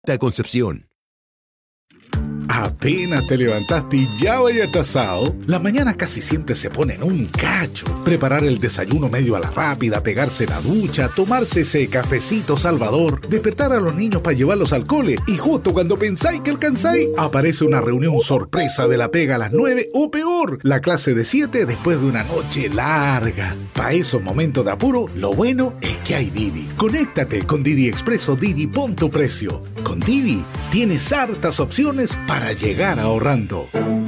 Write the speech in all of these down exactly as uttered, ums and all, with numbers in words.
de Concepción. Apenas te levantaste y ya vaya atrasado. Las mañanas casi siempre se ponen un cacho. Preparar el desayuno medio a la rápida, pegarse la ducha, tomarse ese cafecito salvador, despertar a los niños para llevarlos al cole y justo cuando pensáis que alcanzáis, aparece una reunión sorpresa de la pega a las nueve o peor, la clase de siete después de una noche larga. Para esos momentos de apuro, lo bueno es que hay Didi. Conéctate con Didi Express o Didi Pon tu Precio. Con Didi tienes hartas opciones para Para llegar ahorrando.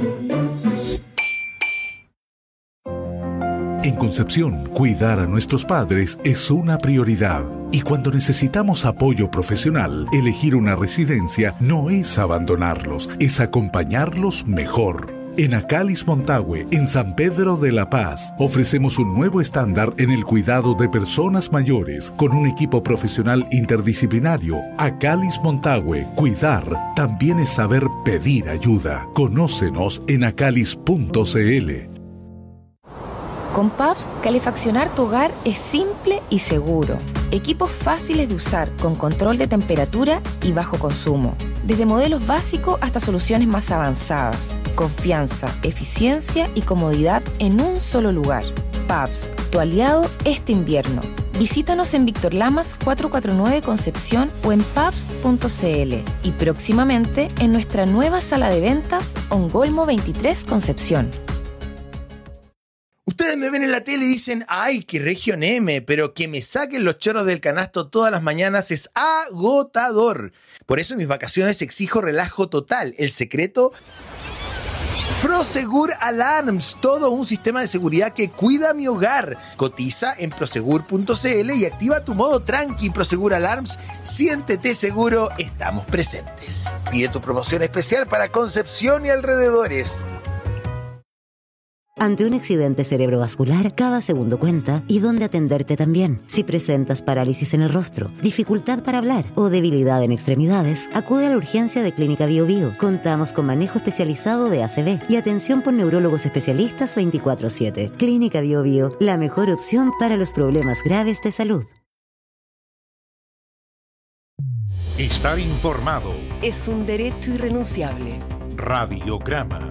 En Concepción, cuidar a nuestros padres es una prioridad. Y cuando necesitamos apoyo profesional, elegir una residencia no es abandonarlos, es acompañarlos mejor. En Acalis Montague, en San Pedro de la Paz, ofrecemos un nuevo estándar en el cuidado de personas mayores con un equipo profesional interdisciplinario. Acalis Montague, cuidar también es saber pedir ayuda. Conócenos en acalis punto c l. Con Pabst, calefaccionar tu hogar es simple y seguro. Equipos fáciles de usar, con control de temperatura y bajo consumo. Desde modelos básicos hasta soluciones más avanzadas. Confianza, eficiencia y comodidad en un solo lugar. Pabst, tu aliado este invierno. Visítanos en Víctor Lamas cuatrocientos cuarenta y nueve Concepción o en pabst punto c l y próximamente en nuestra nueva sala de ventas Ongolmo veintitrés Concepción. Ustedes me ven en la tele y dicen, ay, qué región M, pero que me saquen los chorros del canasto todas las mañanas es agotador. Por eso en mis vacaciones exijo relajo total. El secreto, Prosegur Alarms, todo un sistema de seguridad que cuida mi hogar. Cotiza en prosegur punto c l y activa tu modo tranqui. Prosegur Alarms, siéntete seguro, estamos presentes. Pide tu promoción especial para Concepción y alrededores. Ante un accidente cerebrovascular, cada segundo cuenta y dónde atenderte también. Si presentas parálisis en el rostro, dificultad para hablar o debilidad en extremidades, acude a la urgencia de Clínica Bio Bio. Contamos con manejo especializado de A C V y atención por neurólogos especialistas veinticuatro siete. Clínica Bio Bio, la mejor opción para los problemas graves de salud. Estar informado es un derecho irrenunciable. Radiograma.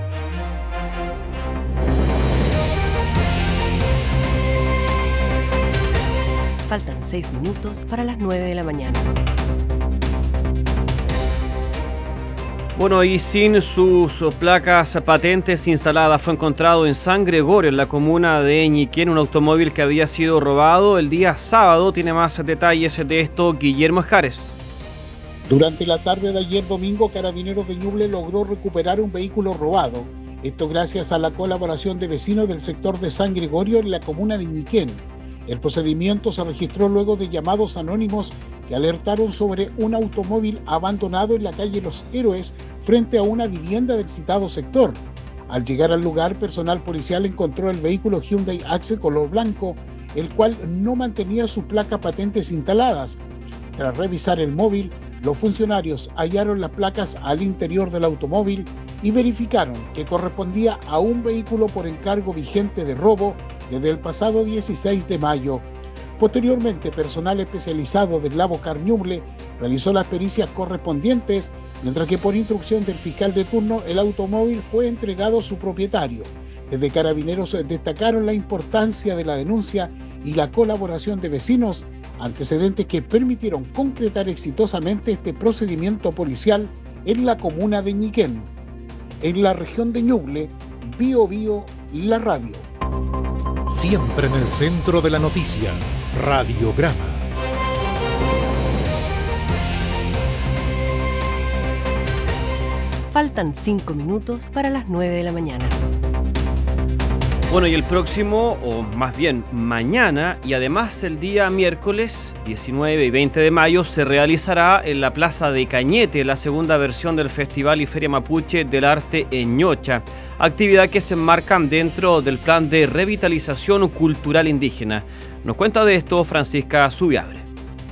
Faltan seis minutos para las nueve de la mañana. Bueno, y sin sus placas patentes instaladas, fue encontrado en San Gregorio, en la comuna de Ñiquén, un automóvil que había sido robado el día sábado. Tiene más detalles de esto Guillermo Escares. Durante la tarde de ayer domingo, Carabineros de Ñuble logró recuperar un vehículo robado. Esto gracias a la colaboración de vecinos del sector de San Gregorio en la comuna de Ñiquén. El procedimiento se registró luego de llamados anónimos que alertaron sobre un automóvil abandonado en la calle Los Héroes frente a una vivienda del citado sector. Al llegar al lugar, personal policial encontró el vehículo Hyundai Accent color blanco, el cual no mantenía sus placas patentes instaladas. Tras revisar el móvil, los funcionarios hallaron las placas al interior del automóvil y verificaron que correspondía a un vehículo por encargo vigente de robo desde el pasado dieciséis de mayo. Posteriormente, personal especializado del Lavocar Ñuble realizó las pericias correspondientes, mientras que por instrucción del fiscal de turno el automóvil fue entregado a su propietario. Desde Carabineros destacaron la importancia de la denuncia y la colaboración de vecinos, antecedentes que permitieron concretar exitosamente este procedimiento policial en la comuna de Ñiquén. En la región de Ñuble, Bio Bio, la radio. Siempre en el centro de la noticia, Radiograma. Faltan cinco minutos para las nueve de la mañana. Bueno, y el próximo, o más bien mañana, y además el día miércoles diecinueve y veinte de mayo, se realizará en la Plaza de Cañete la segunda versión del Festival y Feria Mapuche del Arte en Ñocha, actividad que se enmarca dentro del plan de revitalización cultural indígena. Nos cuenta de esto Francisca Zubiabre.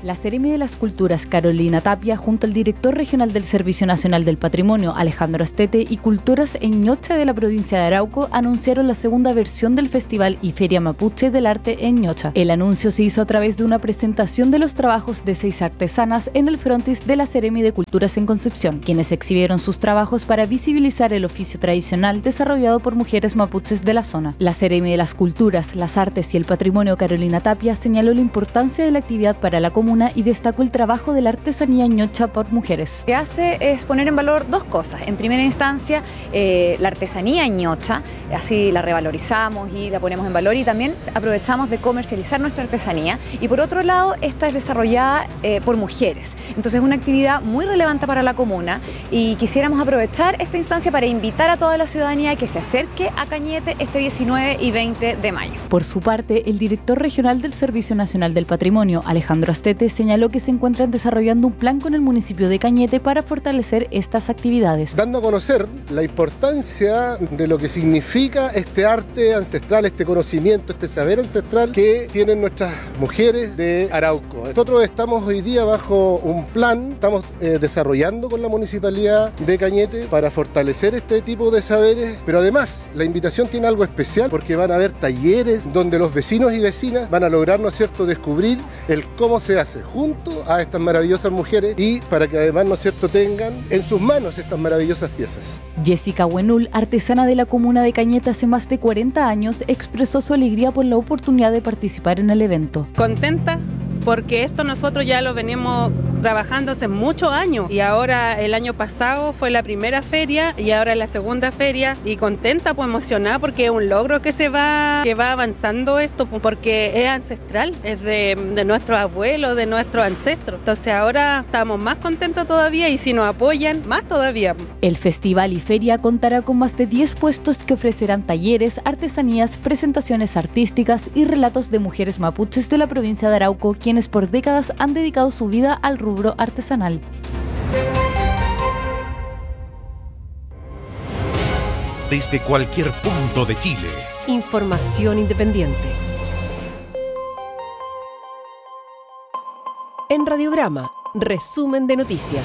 La Seremi de las Culturas, Carolina Tapia, junto al director regional del Servicio Nacional del Patrimonio, Alejandro Astete, y Culturas en Ñocha de la provincia de Arauco, anunciaron la segunda versión del Festival y Feria Mapuche del Arte en Ñocha. El anuncio se hizo a través de una presentación de los trabajos de seis artesanas en el frontis de la Seremi de Culturas en Concepción, quienes exhibieron sus trabajos para visibilizar el oficio tradicional desarrollado por mujeres mapuches de la zona. La Seremi de las Culturas, las Artes y el Patrimonio, Carolina Tapia, señaló la importancia de la actividad para la comunidad y destacó el trabajo de la artesanía ñocha por mujeres. Lo que hace es poner en valor dos cosas. En primera instancia, eh, la artesanía ñocha, así la revalorizamos y la ponemos en valor, y también aprovechamos de comercializar nuestra artesanía. Y por otro lado, esta es desarrollada eh, por mujeres. Entonces es una actividad muy relevante para la comuna y quisiéramos aprovechar esta instancia para invitar a toda la ciudadanía que se acerque a Cañete este diecinueve y veinte de mayo. Por su parte, el director regional del Servicio Nacional del Patrimonio, Alejandro Astete, señaló que se encuentran desarrollando un plan con el municipio de Cañete para fortalecer estas actividades. Dando a conocer la importancia de lo que significa este arte ancestral, este conocimiento, este saber ancestral que tienen nuestras mujeres de Arauco. Nosotros estamos hoy día bajo un plan, estamos eh, desarrollando con la municipalidad de Cañete para fortalecer este tipo de saberes, pero además la invitación tiene algo especial porque van a haber talleres donde los vecinos y vecinas van a lograr, ¿no es cierto?, descubrir el cómo se hace junto a estas maravillosas mujeres y para que además, ¿no es cierto?, tengan en sus manos estas maravillosas piezas. Jessica Huenul, artesana de la comuna de Cañete hace más de cuarenta años, expresó su alegría por la oportunidad de participar en el evento. Contenta porque esto nosotros ya lo venimos trabajando hace muchos años y ahora el año pasado fue la primera feria y ahora es la segunda feria, y contenta, pues emocionada porque es un logro que se va que va avanzando esto, porque es ancestral, es de, de nuestros abuelos, de nuestros ancestros. Entonces ahora estamos más contentos todavía y si nos apoyan, más todavía. El festival y feria contará con más de diez puestos que ofrecerán talleres, artesanías, presentaciones artísticas y relatos de mujeres mapuches de la provincia de Arauco, quienes por décadas han dedicado su vida al rubro artesanal. Desde cualquier punto de Chile. Información independiente. En Radiograma, resumen de noticias.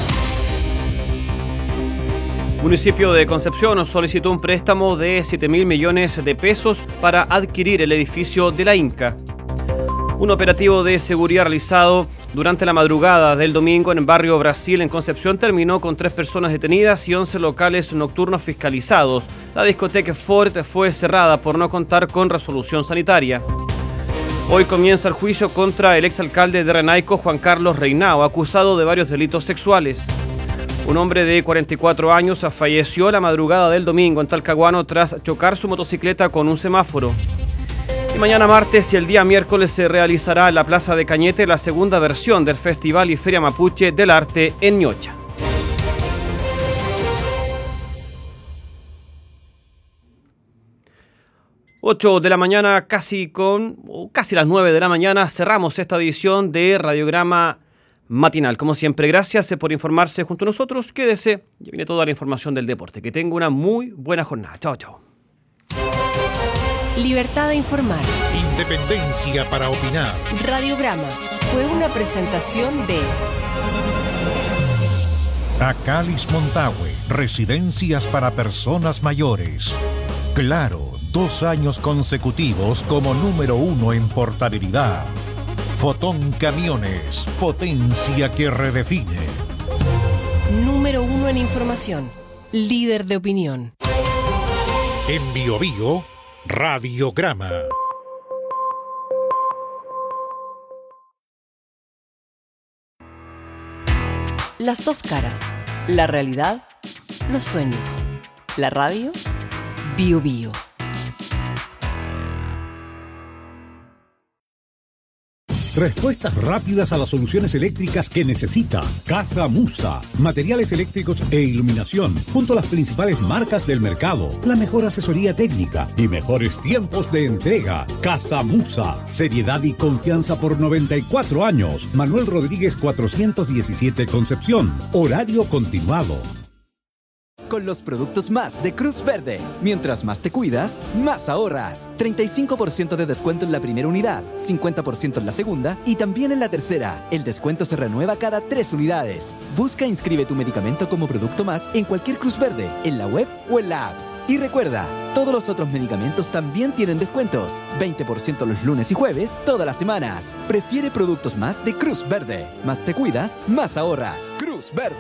Municipio de Concepción solicitó un préstamo de siete mil millones de pesos para adquirir el edificio de la Inca. Un operativo de seguridad realizado durante la madrugada del domingo en el barrio Brasil, en Concepción, terminó con tres personas detenidas y once locales nocturnos fiscalizados. La discoteca Ford fue cerrada por no contar con resolución sanitaria. Hoy comienza el juicio contra el exalcalde de Renaico, Juan Carlos Reinao, acusado de varios delitos sexuales. Un hombre de cuarenta y cuatro años falleció la madrugada del domingo en Talcahuano tras chocar su motocicleta con un semáforo. Y mañana martes y el día miércoles se realizará en la Plaza de Cañete la segunda versión del Festival y Feria Mapuche del Arte en Ñocha. ocho de la mañana, casi con casi las nueve de la mañana, cerramos esta edición de Radiograma Matinal. Como siempre, gracias por informarse junto a nosotros. Quédese, ya viene toda la información del deporte. Que tenga una muy buena jornada. Chao, chao. Libertad de informar. Independencia para opinar. Radiograma fue una presentación de Acalis Montague, residencias para personas mayores. Claro, dos años consecutivos como número uno en portabilidad. Fotón Camiones, potencia que redefine. Número uno en información, líder de opinión. En Bio Bio, Radiograma. Las dos caras, la realidad, los sueños. La radio, Bio Bio. Respuestas rápidas a las soluciones eléctricas que necesita. Casa Musa. Materiales eléctricos e iluminación, junto a las principales marcas del mercado. La mejor asesoría técnica y mejores tiempos de entrega. Casa Musa. Seriedad y confianza por noventa y cuatro años. Manuel Rodríguez cuatrocientos diecisiete, Concepción. Horario continuado. con los productos más de Cruz Verde. Mientras más te cuidas, más ahorras. treinta y cinco por ciento de descuento en la primera unidad, cincuenta por ciento en la segunda y también en la tercera. El descuento se renueva cada tres unidades. Busca e inscribe tu medicamento como producto más en cualquier Cruz Verde, en la web o en la app. Y recuerda, todos los otros medicamentos también tienen descuentos. veinte por ciento los lunes y jueves, todas las semanas. Prefiere productos más de Cruz Verde. Más te cuidas, más ahorras. Cruz Verde.